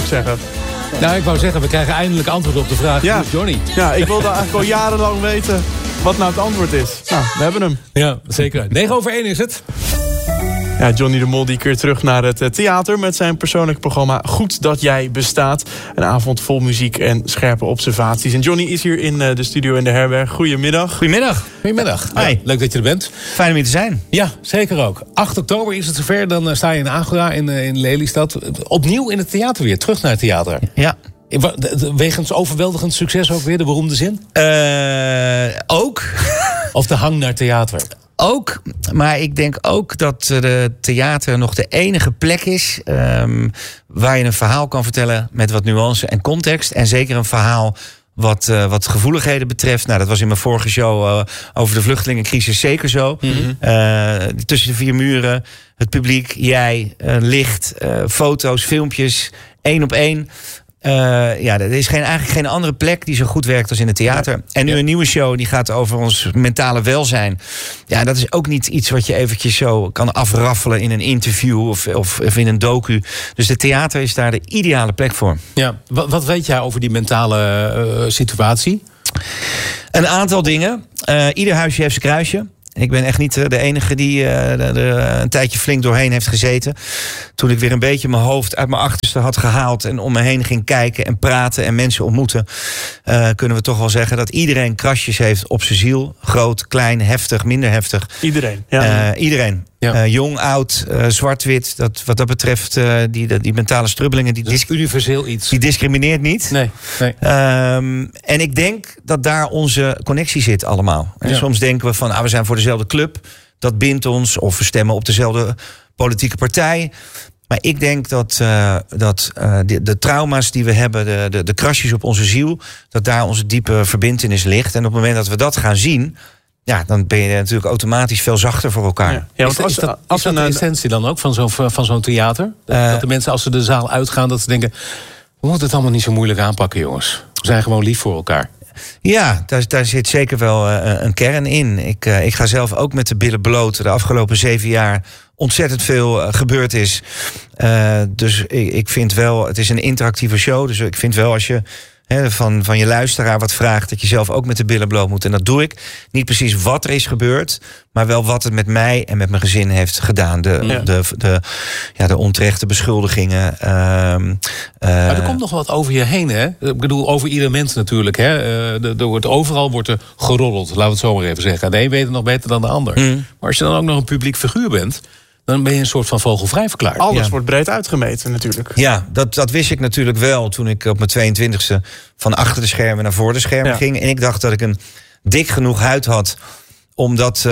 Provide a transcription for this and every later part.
moet ik zeggen. Nou, ik wou zeggen, we krijgen eindelijk antwoord op de vraag. Ja. Hoe is Johnny? Ja, ik wilde eigenlijk al jarenlang weten wat nou het antwoord is. Nou, we hebben hem. Ja, zeker. 9:01 is het. Ja, Johnny de Mol die keert terug naar het theater met zijn persoonlijk programma Goed Dat Jij Bestaat. Een avond vol muziek en scherpe observaties. En Johnny is hier in de studio in de herberg. Goedemiddag. Goedemiddag. Goedemiddag. Hi. Ja, leuk dat je er bent. Fijn om hier te zijn. Ja, zeker ook. 8 oktober is het zover. Dan sta je in Agora in Lelystad. Opnieuw in het theater weer. Terug naar het theater. Ja. Wegens overweldigend succes ook weer, de beroemde zin? Ook. Of de hang naar theater? Ook, maar ik denk ook dat de theater nog de enige plek is waar je een verhaal kan vertellen met wat nuance en context. En zeker een verhaal wat gevoeligheden betreft. Nou, dat was in mijn vorige show over de vluchtelingencrisis zeker zo. Mm-hmm. Tussen de 4 muren, het publiek, jij, licht, foto's, filmpjes, 1 op 1. Er is eigenlijk geen andere plek die zo goed werkt als in het theater. Ja. En nu een nieuwe show die gaat over ons mentale welzijn. Ja, dat is ook niet iets wat je eventjes zo kan afraffelen in een interview of in een docu. Dus het theater is daar de ideale plek voor. Ja, wat weet jij over die mentale situatie? Een aantal dingen. Ieder huisje heeft zijn kruisje. Ik ben echt niet de enige die er een tijdje flink doorheen heeft gezeten. Toen ik weer een beetje mijn hoofd uit mijn achterste had gehaald en om me heen ging kijken en praten en mensen ontmoeten, kunnen we toch wel zeggen dat iedereen krasjes heeft op zijn ziel. Groot, klein, heftig, minder heftig. Iedereen. Ja. Iedereen. Ja. Jong, oud, zwart-wit. Wat dat betreft, die mentale strubbelingen. Dat is universeel iets. Die discrimineert niet. Nee. En ik denk dat daar onze connectie zit allemaal. En soms denken we van, we zijn voor dezelfde club. Dat bindt ons. Of we stemmen op dezelfde politieke partij. Maar ik denk dat de trauma's die we hebben, de krasjes op onze ziel, dat daar onze diepe verbintenis ligt. En op het moment dat we dat gaan zien, ja, dan ben je natuurlijk automatisch veel zachter voor elkaar. Ja, Is dat de essentie dan ook van zo'n theater? Dat de mensen als ze de zaal uitgaan, dat ze denken, we moeten het allemaal niet zo moeilijk aanpakken, jongens. We zijn gewoon lief voor elkaar. Ja, daar zit zeker wel een kern in. Ik ga zelf ook met de billen bloot. De afgelopen 7 jaar ontzettend veel gebeurd is. Dus ik vind wel, het is een interactieve show. Dus ik vind wel als je van je luisteraar wat vraagt, dat je zelf ook met de billen bloot moet. En dat doe ik. Niet precies wat er is gebeurd, maar wel wat het met mij en met mijn gezin heeft gedaan. De onterechte beschuldigingen. Maar er komt nog wat over je heen, hè? Ik bedoel, over ieder mens natuurlijk, hè? Overal wordt er geroddeld, laten we het zo maar even zeggen. De een weet het nog beter dan de ander. Maar als je dan ook nog een publiek figuur bent, dan ben je een soort van vogelvrij verklaard. Alles wordt breed uitgemeten natuurlijk. Ja, dat wist ik natuurlijk wel toen ik op mijn 22e van achter de schermen naar voor de schermen ging. En ik dacht dat ik een dik genoeg huid had om dat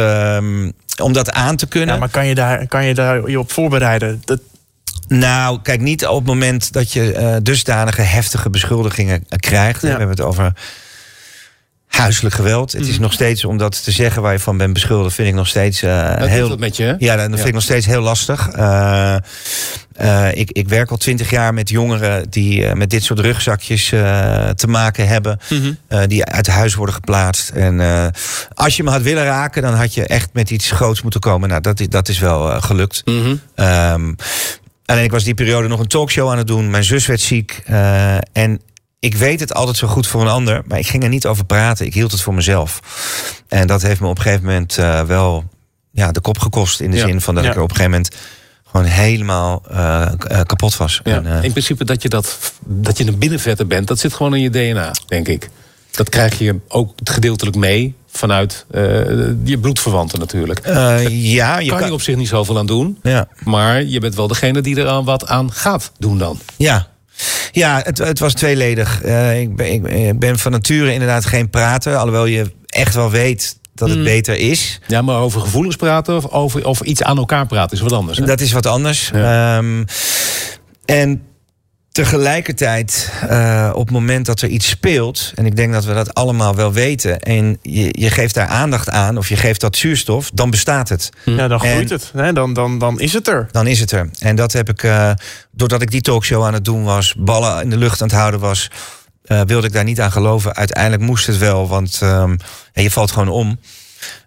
aan te kunnen. Ja, maar kan je daar je op voorbereiden? Nou, kijk, niet op het moment dat je dusdanige heftige beschuldigingen krijgt. Ja. We hebben het over huiselijk geweld. Het is nog steeds, om dat te zeggen waar je van bent beschuldigd, vind ik nog steeds heel. Met je, hè? Ja, dat vind ik nog steeds heel lastig. Ik werk al 20 jaar met jongeren die met dit soort rugzakjes te maken hebben. Die uit huis worden geplaatst. En als je me had willen raken, dan had je echt met iets groots moeten komen. Nou, dat is wel gelukt. Alleen ik was die periode nog een talkshow aan het doen. Mijn zus werd ziek. En ik weet het altijd zo goed voor een ander, maar ik ging er niet over praten. Ik hield het voor mezelf. En dat heeft me op een gegeven moment wel de kop gekost. In de zin van dat ik er op een gegeven moment gewoon helemaal kapot was. Ja. En, in principe dat je een binnenvetter bent, dat zit gewoon in je DNA, denk ik. Dat krijg je ook gedeeltelijk mee vanuit je bloedverwanten natuurlijk. Kan je op zich niet zoveel aan doen. Ja. Maar je bent wel degene die er wat aan gaat doen dan. Ja, het was tweeledig. Ik ben van nature inderdaad geen prater. Alhoewel je echt wel weet dat het beter is. Ja, maar over gevoelens praten of over iets aan elkaar praten is wat anders. Hè? Dat is wat anders. Ja. En tegelijkertijd, op het moment dat er iets speelt, en ik denk dat we dat allemaal wel weten, en je geeft daar aandacht aan, of je geeft dat zuurstof, dan bestaat het. Ja, dan groeit het. Hè? Dan is het er. Dan is het er. En dat heb ik, doordat ik die talkshow aan het doen was, ballen in de lucht aan het houden was, wilde ik daar niet aan geloven. Uiteindelijk moest het wel, want je valt gewoon om.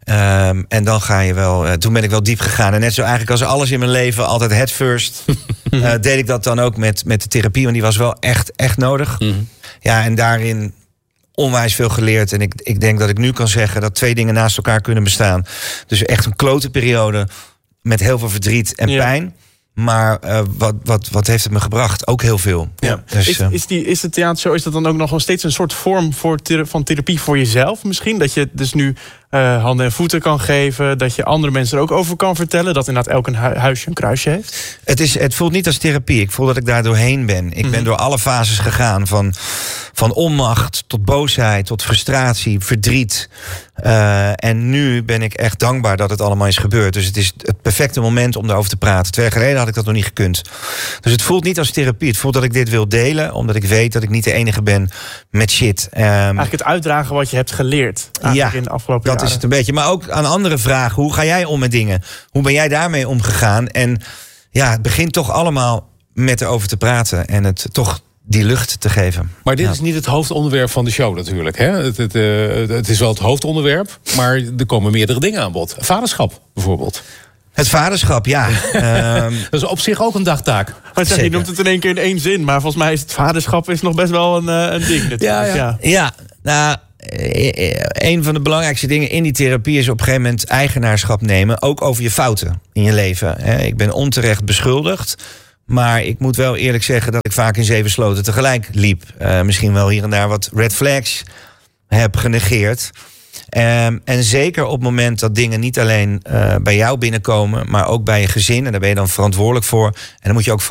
En dan ga je wel. Toen ben ik wel diep gegaan. En net zo eigenlijk als alles in mijn leven, altijd head first. deed ik dat dan ook met de therapie. Want die was wel echt nodig. Ja, en daarin onwijs veel geleerd. En ik denk dat ik nu kan zeggen dat 2 dingen naast elkaar kunnen bestaan. Dus echt een klote periode met heel veel verdriet en pijn. Maar wat heeft het me gebracht? Ook heel veel. Ja. Dus, is het theatershow, is dat dan ook nog steeds een soort vorm van therapie voor jezelf misschien? Dat je dus nu handen en voeten kan geven, dat je andere mensen er ook over kan vertellen, dat inderdaad elk een huisje een kruisje heeft? Het voelt niet als therapie. Ik voel dat ik daar doorheen ben. Ik ben door alle fases gegaan. Van onmacht tot boosheid, tot frustratie, verdriet. En nu ben ik echt dankbaar dat het allemaal is gebeurd. Dus het is het perfecte moment om daarover te praten. 2 jaar geleden had ik dat nog niet gekund. Dus het voelt niet als therapie. Het voelt dat ik dit wil delen, omdat ik weet dat ik niet de enige ben met shit. Eigenlijk het uitdragen wat je hebt geleerd in de afgelopen jaren. Dat is het een beetje. Maar ook aan andere vragen. Hoe ga jij om met dingen? Hoe ben jij daarmee omgegaan? En ja, het begint toch allemaal met erover te praten. En het toch die lucht te geven. Maar dit is niet het hoofdonderwerp van de show natuurlijk. Hè? Het is wel het hoofdonderwerp, maar er komen meerdere dingen aan bod. Vaderschap bijvoorbeeld. Het vaderschap, ja. Dat is op zich ook een dagtaak. Maar je noemt het in één keer in 1 zin. Maar volgens mij is het vaderschap nog best wel een ding. Ja, nou, een van de belangrijkste dingen in die therapie is op een gegeven moment eigenaarschap nemen. Ook over je fouten in je leven. Ik ben onterecht beschuldigd. Maar ik moet wel eerlijk zeggen dat ik vaak in 7 sloten tegelijk liep. Misschien wel hier en daar wat red flags heb genegeerd. En zeker op het moment dat dingen niet alleen bij jou binnenkomen, maar ook bij je gezin. En daar ben je dan verantwoordelijk voor. En dan moet je ook